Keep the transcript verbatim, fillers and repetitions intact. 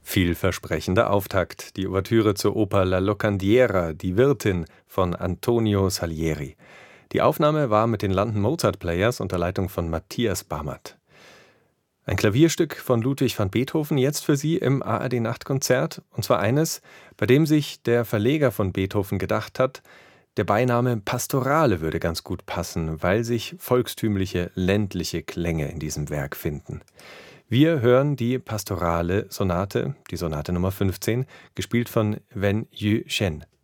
Vielversprechender Auftakt, die Ouvertüre zur Oper La Locandiera, die Wirtin von Antonio Salieri. Die Aufnahme war mit den London Mozart Players unter Leitung von Matthias Bamert. Ein Klavierstück von Ludwig van Beethoven jetzt für Sie im A R D-Nachtkonzert, und zwar eines, bei dem sich der Verleger von Beethoven gedacht hat, der Beiname Pastorale würde ganz gut passen, weil sich volkstümliche, ländliche Klänge in diesem Werk finden. Wir hören die Pastorale Sonate, die Sonate Nummer fünfzehn, gespielt von Wen Yu Shen.